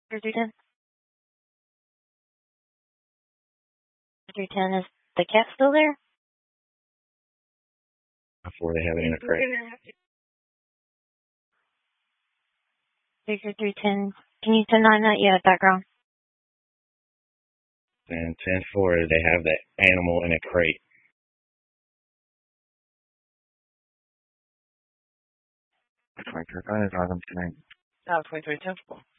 310? 310, is the cat still there? Before they have it in a crate. Figure 310. Can you 10-9 that? Yeah, background. And 10-4, they have that animal in a crate. Twenty-three, go ahead, drive them tonight. 2310.